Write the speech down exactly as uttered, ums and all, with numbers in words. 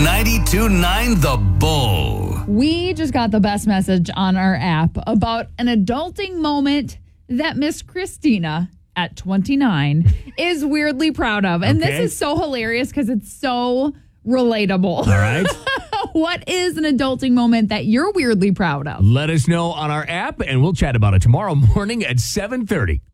ninety-two point nine The Bull. We just got the best message on our app about an adulting moment that Miss Christina at twenty-nine is weirdly proud of. And Okay. this is so hilarious because it's so relatable. All right. What is an adulting moment that you're weirdly proud of? Let us know on our app, and we'll chat about it tomorrow morning at seven thirty.